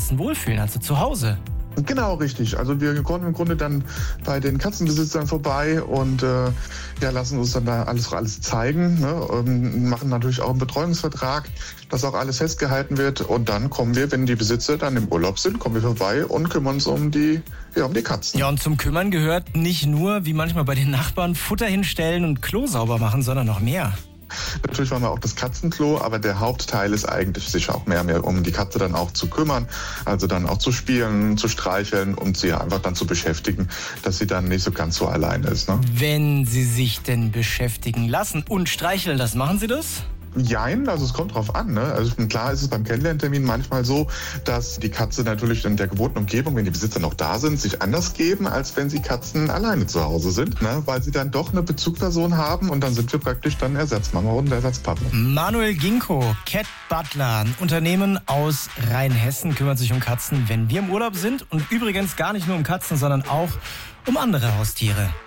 Katzen wohlfühlen, also zu Hause. Genau, richtig. Also wir kommen im Grunde dann bei den Katzenbesitzern vorbei und lassen uns dann da alles zeigen. Ne? Machen natürlich auch einen Betreuungsvertrag, dass auch alles festgehalten wird. Und dann kommen wir, wenn die Besitzer dann im Urlaub sind, kommen wir vorbei und kümmern uns um die Katzen. Ja, und zum Kümmern gehört nicht nur, wie manchmal bei den Nachbarn, Futter hinstellen und Klo sauber machen, sondern noch mehr. Natürlich machen wir auch das Katzenklo, aber der Hauptteil ist eigentlich, sich auch mehr um die Katze dann auch zu kümmern. Also dann auch zu spielen, zu streicheln und sie einfach dann zu beschäftigen, dass sie dann nicht so ganz so alleine ist. Ne? Wenn Sie sich denn beschäftigen lassen und streicheln lassen, machen Sie das? Jein, also es kommt drauf an. Ne? Also klar ist es beim Kennenlerntermin manchmal so, dass die Katze natürlich in der gewohnten Umgebung, wenn die Besitzer noch da sind, sich anders geben, als wenn sie Katzen alleine zu Hause sind, ne? Weil sie dann doch eine Bezugsperson haben und dann sind wir praktisch dann Ersatzmama und Ersatzpapa. Manuel Ginko, Cat Butler, ein Unternehmen aus Rheinhessen, kümmert sich um Katzen, wenn wir im Urlaub sind und übrigens gar nicht nur um Katzen, sondern auch um andere Haustiere.